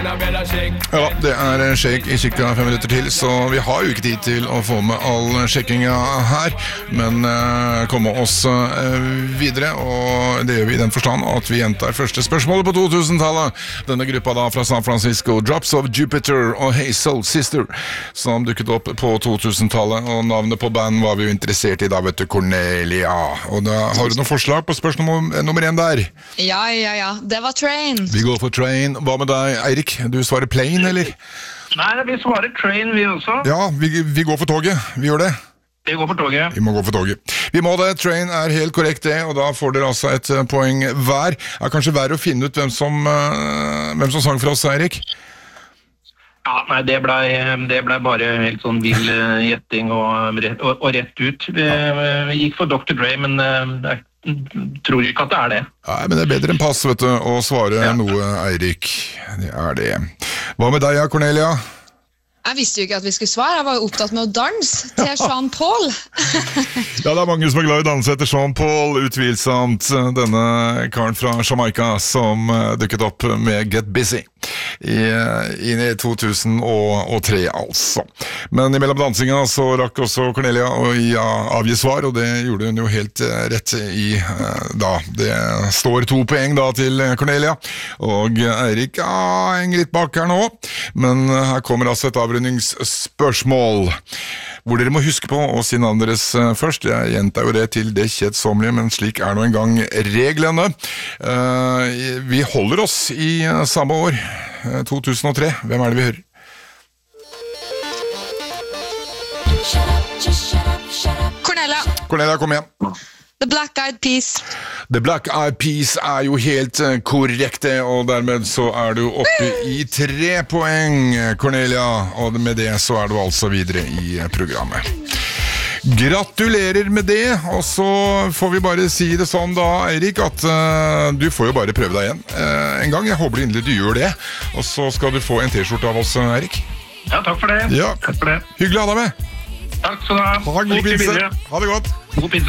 Ja, det shake i cirka 5 minutter til, så vi har jo ikke tid til å få med all shakinga her, men komme oss videre, og det gjør vi i den forstand at vi gjentar første spørsmålet på 2000-tallet. Denne gruppa da fra San Francisco, Drops of Jupiter og Hey Soul Sister, som dukket opp på 2000-tallet, og navnet på band var vi jo interessert i da, vet du, Cornelia. Og da har du noen forslag på spørsmål nummer 1 der? Ja, det var Train. Vi går for Train. Hva med deg, Eirik? Du svarer Plane, eller? Nei, vi svarer Train, vi også. Ja, vi går for toget. Vi gjør det. Vi går for toget. Vi må gå for toget. Vi må det. Train helt korrekt det, og da får dere altså et poeng hver. Det kanskje verre å finne ut hvem som sang for oss, Eirik? Ja, nei, det ble bare helt sånn vill gjetting og rett ut. Vi gikk for Dr. Dre, men tror ikke at det det. Nei, men det bedre enn pass, vet du, å svare noe, Eirik. Det det. Hva med deg, Cornelia? Jeg visste jo ikke at vi skulle svare, jeg var jo opptatt med å danse til Sean Paul. Ja, det mange som glad i å danse etter Sean Paul, utvilsomt denne karen fra Jamaica som dukket opp med Get Busy i 2003 altså. Men imellom dansinga så rakk også Cornelia å avgi svar, og det gjorde hun jo helt rett i da. Det står 2 poeng da til Cornelia, og Eirik henger litt bak her nå, men her kommer altså et avrundingsspørsmål, hvor dere må huske på å si navnet deres først. Jeg gjentar jo det til det kjedsommelige, men slik nå en gang reglene. Vi holder oss i samme år, 2003. Hvem det vi hører? Cornelia, kom igjen. The Black Eyed Peas. The Black Eyed Peas jo helt korrekte, og dermed så du oppe i 3 poeng, Cornelia, og med det så du altså videre i programmet. Gratulerer med det, og så får vi bare si det sånn da, Eirik, at du får jo bare prøve deg igjen en gang. Jeg håper inderlig du gjør det, og så skal du få en t-skjorte av oss, Eirik. Ja, takk for det. Ja. Takk for det. Hyggelig å ha deg med. Takk skal du ha. Ha en god pinse. Ha det godt. God pinse.